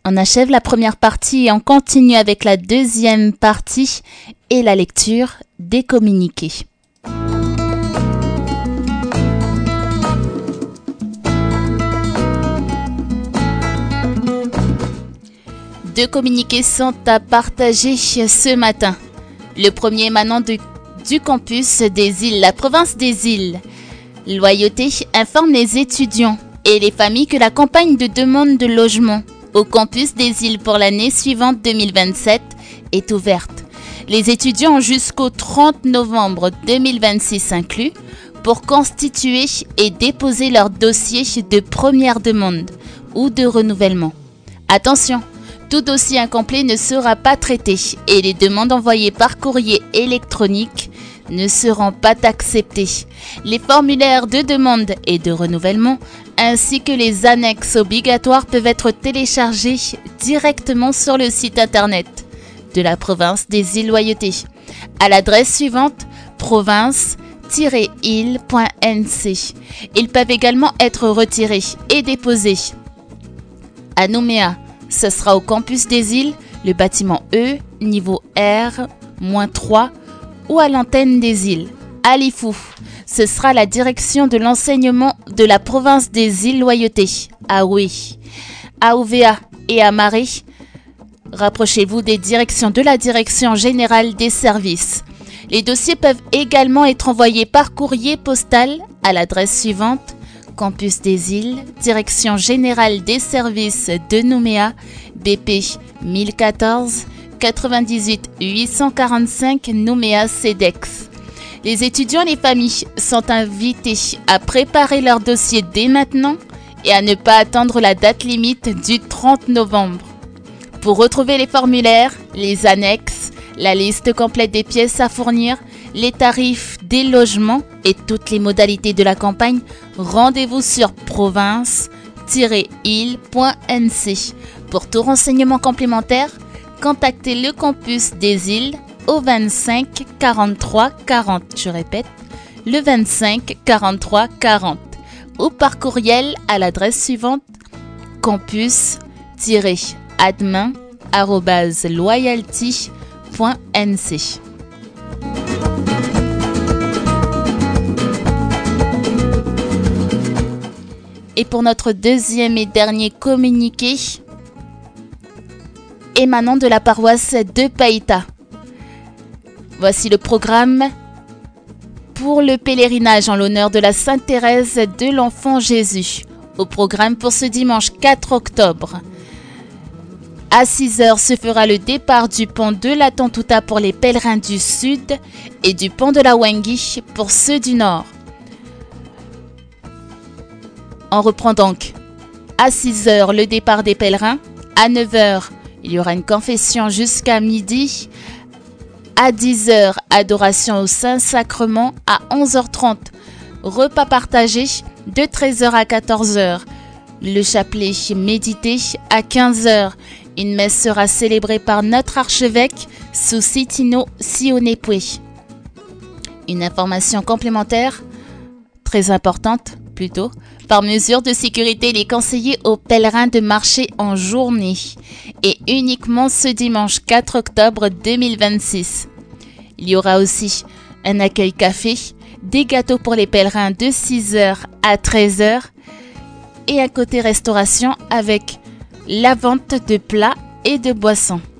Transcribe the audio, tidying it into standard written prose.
On achève la première partie et on continue avec la deuxième partie et la lecture des communiqués. Deux communiqués sont à partager ce matin. Le premier émanant du campus des îles, la province des îles. Loyauté informe les étudiants et les familles que la campagne de demande de logement au campus des îles pour l'année suivante 2027 est ouverte. Les étudiants ont jusqu'au 30 novembre 2026 inclus pour constituer et déposer leur dossier de première demande ou de renouvellement. Attention, tout dossier incomplet ne sera pas traité et les demandes envoyées par courrier électronique ne seront pas acceptées. Les formulaires de demande et de renouvellement ainsi que les annexes obligatoires peuvent être téléchargés directement sur le site internet de la province des îles Loyauté à l'adresse suivante province-île.nc. Ils peuvent également être retirés et déposés à Nouméa. Ce sera au campus des îles, le bâtiment E, niveau R-3 ou à l'antenne des îles. À Lifou, ce sera la direction de l'enseignement de la province des îles Loyauté. À Oué, à Ouvéa et à Marie, rapprochez-vous des directions de la Direction générale des services. Les dossiers peuvent également être envoyés par courrier postal à l'adresse suivante: Campus des îles, Direction générale des services de Nouméa, BP 1014 98 845 Nouméa CEDEX. Les étudiants et les familles sont invités à préparer leur dossier dès maintenant et à ne pas attendre la date limite du 30 novembre. Pour retrouver les formulaires, les annexes, la liste complète des pièces à fournir, les tarifs des logements et toutes les modalités de la campagne, rendez-vous sur province-île.nc. Pour tout renseignement complémentaire, contactez le campus des îles au 25 43 40. Je répète, le 25 43 40 ou par courriel à l'adresse suivante: campus-admin@loyalty.nc. Et pour notre deuxième et dernier communiqué, émanant de la paroisse de Païta. Voici le programme pour le pèlerinage en l'honneur de la Sainte Thérèse de l'Enfant Jésus. Au programme pour ce dimanche 4 octobre. À 6h se fera le départ du pont de la Tontouta pour les pèlerins du sud et du pont de la Wengui pour ceux du nord. On reprend donc à 6h le départ des pèlerins. À 9h, il y aura une confession jusqu'à midi. À 10h, adoration au Saint-Sacrement. À 11h30, repas partagé. De 13h à 14h, le chapelet médité. À 15h, une messe sera célébrée par notre archevêque Susitino Sionepoué. Une information complémentaire, très importante plutôt: par mesure de sécurité, il est conseillé aux pèlerins de marcher en journée et uniquement ce dimanche 4 octobre 2026. Il y aura aussi un accueil café, des gâteaux pour les pèlerins de 6h à 13h et un côté restauration avec la vente de plats et de boissons.